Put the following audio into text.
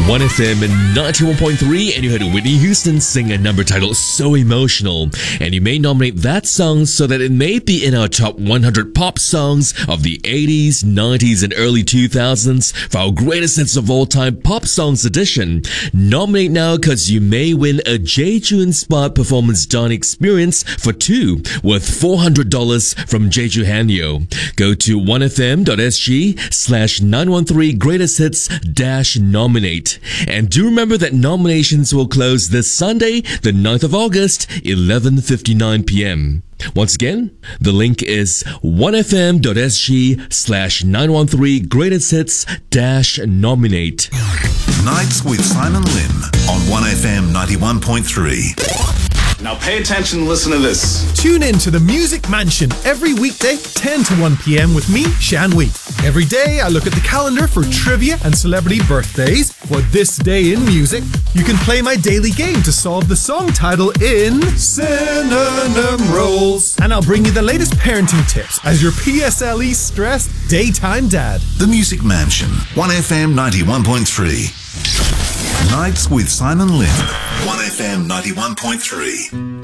1FM 91.3, and you heard Whitney Houston sing a number titled So Emotional. And you may nominate that song so that it may be in our top 100 pop songs of the 80s, 90s, and early 2000s for our greatest hits of all time pop songs edition. Nominate now because you may win a Jeju-inspired performance dining experience for two worth $400 from Jeju Hanyo. Go to 1fm.sg/913 greatest hits -nominate. And do remember that nominations will close this Sunday, the 9th of August, 11:59 p.m. Once again, the link is 1fm.sg/913 greatest hits -nominate. Nights with Simon Lim on 1FM 91.3. Now pay attention and listen to this. Tune in to the Music Mansion every weekday, 10 to 1 p.m. with me, Shan Wee. Every day I look at the calendar for trivia and celebrity birthdays. For this day in music, you can play my daily game to solve the song title in Synonym Rolls. And I'll bring you the latest parenting tips as your PSLE stressed daytime dad. The Music Mansion, 1FM 91.3. Nights with Simon Lim, 1FM 91.3.